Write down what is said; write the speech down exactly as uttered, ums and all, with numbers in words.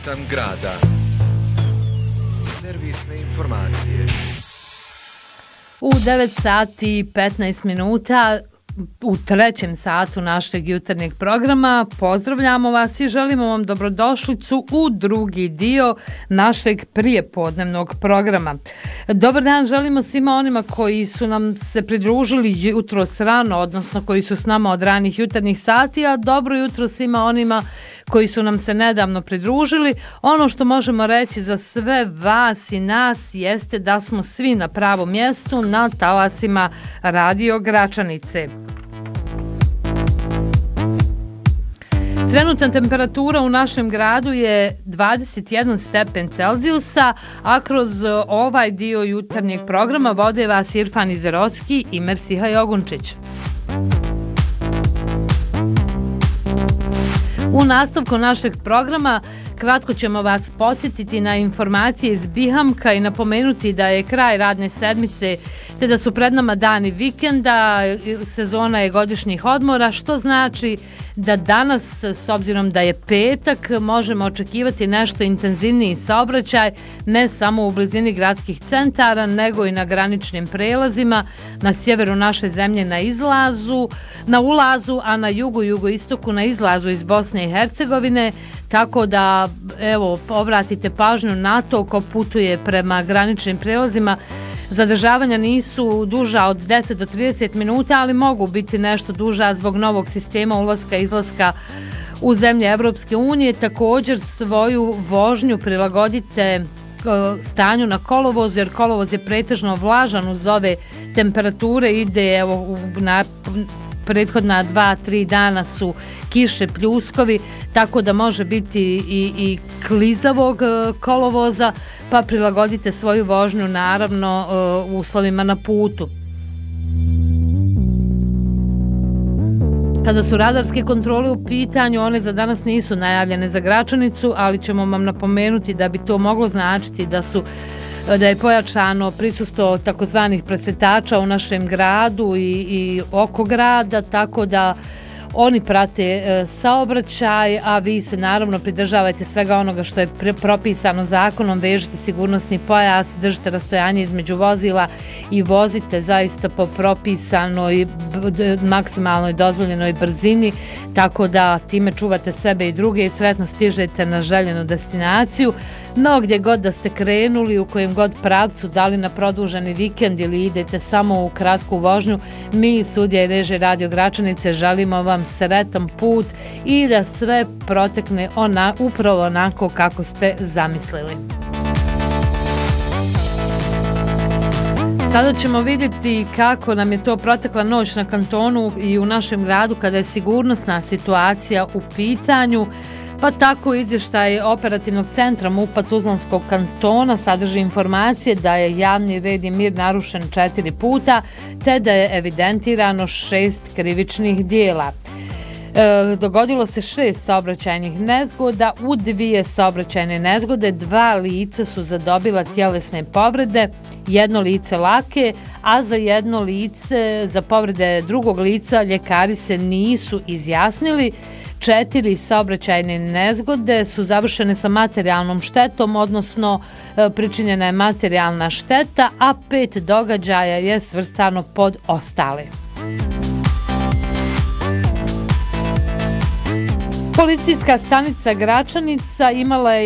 ritam grada. Servisne informacije. U devet sati i petnaest minuta u trećem satu našeg jutarnjeg programa pozdravljamo vas i želimo vam dobrodošlicu u drugi dio našeg prijepodnevnog programa. Dobar dan želimo svima onima koji su nam se pridružili jutros rano, odnosno koji su s nama od ranih jutarnjih sati, a dobro jutro svima onima koji su nam se nedavno pridružili. Ono što možemo reći za sve vas i nas jeste da smo svi na pravom mjestu na talasima Radio Gračanice. Trenutna temperatura u našem gradu je dvadeset jedan stepen Celzijusa, a kroz ovaj dio jutarnjeg programa vode vas Irfan Izerovski i Mersiha Jogunčić. U nastavku našeg programa kratko ćemo vas podsjetiti na informacije iz Bihamka i napomenuti da je kraj radne sedmice te da su pred nama dani vikenda, sezona je godišnjih odmora, što znači da danas, s obzirom da je petak, možemo očekivati nešto intenzivniji saobraćaj, ne samo u blizini gradskih centara, nego i na graničnim prelazima, na sjeveru naše zemlje na izlazu, na ulazu, a na jugu, jugoistoku na izlazu iz Bosne i Hercegovine, tako da, evo, obratite pažnju na to ko putuje prema graničnim prelazima. Zadržavanja nisu duža od deset do trideset minuta, ali mogu biti nešto duža zbog novog sistema ulaska i izlaska u zemlje Evropske unije. Također svoju vožnju prilagodite stanju na kolovozu, jer kolovoz je pretežno vlažan uz ove temperature, ide evo na prethodna dva, tri dana su kiše, pljuskovi, tako da može biti i, i klizavog kolovoza, pa prilagodite svoju vožnju naravno uslovima na putu. Kada su radarske kontrole u pitanju, one za danas nisu najavljene za Gračanicu, ali ćemo vam napomenuti da bi to moglo značiti da su da je pojačano prisustvo takozvanih presretača u našem gradu i, i oko grada, tako da oni prate e, saobraćaj, a vi se naravno pridržavajte svega onoga što je pre, propisano zakonom, vežite sigurnosni pojas, držite rastojanje između vozila i vozite zaista po propisanoj b, maksimalnoj dozvoljenoj brzini, tako da time čuvate sebe i druge i sretno stižete na željenu destinaciju. No, gdje god da ste krenuli, u kojem god pravcu, da li na produženi vikend ili idete samo u kratku vožnju, mi iz studija i režije Radio Gračanice želimo vam sretan put i da sve protekne ona, upravo onako kako ste zamislili. Sada ćemo vidjeti kako nam je to protekla noć na kantonu i u našem gradu kada je sigurnosna situacija u pitanju. Pa tako izvještaj operativnog centra MUP-a Tuzlanskog kantona sadrži informacije da je javni red i mir narušen četiri puta, te da je evidentirano šest krivičnih dijela. E, dogodilo se šest saobraćajnih nezgoda, u dvije saobraćajne nezgode dva lica su zadobila tjelesne povrede, jedno lice lake, a za jedno lice, za povrede drugog lica, ljekari se nisu izjasnili. Četiri saobraćajne nezgode su završene sa materijalnom štetom, odnosno pričinjena je materijalna šteta, a pet događaja je svrstano pod ostale. Policijska stanica Gračanica imala je